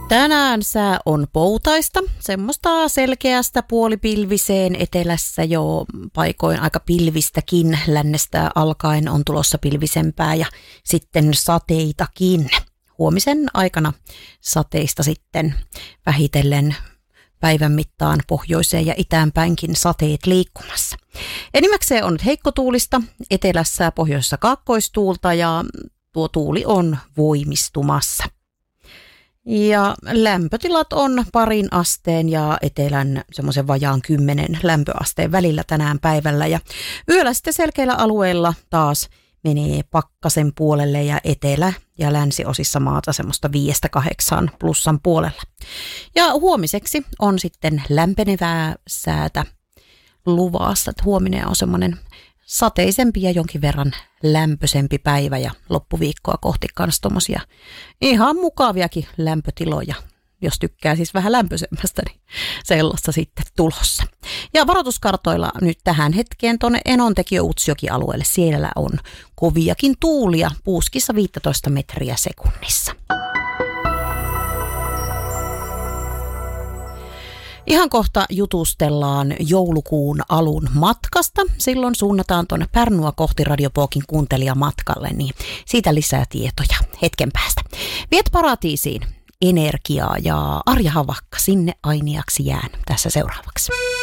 Tänään sää on poutaista, semmoista selkeästä puolipilviseen, etelässä jo paikoin aika pilvistäkin, lännestä alkaen on tulossa pilvisempää ja sitten sateitakin. Huomisen aikana sateista sitten vähitellen päivän mittaan pohjoiseen ja itäänpäinkin sateet liikkumassa. Enimmäkseen on nyt heikkotuulista, etelässä ja pohjoisessa kaakkoistuulta ja tuo tuuli on voimistumassa. Ja lämpötilat on 2 asteen ja etelän semmoisen vajaan 10 lämpöasteen välillä tänään päivällä. Ja yöllä sitten selkeillä alueilla taas menee pakkasen puolelle ja etelä- ja länsiosissa maata semmoista 5-8 plussan puolella. Ja huomiseksi on sitten lämpenevää säätä luvassa. Että huominen on semmoinen sateisempi ja jonkin verran lämpöisempi päivä ja loppuviikkoa kohti kanssa tommosia ihan mukaviakin lämpötiloja. Jos tykkää siis vähän lämpöisemmästä, niin sellaista sitten tulossa. Ja varoituskartoilla nyt tähän hetkeen tuonne Enontekiö-Utsjoki-alueelle. Siellä on koviakin tuulia, Puuskissa 15 metriä sekunnissa. Ihan kohta jutustellaan joulukuun alun matkasta. Silloin suunnataan tuonne Pärnua kohti Radiopookin kuuntelijamatkalle, niin siitä lisää tietoja hetken päästä. Viet paratiisiin energiaa ja Arja Havakka, sinne ainiaksi jään tässä seuraavaksi.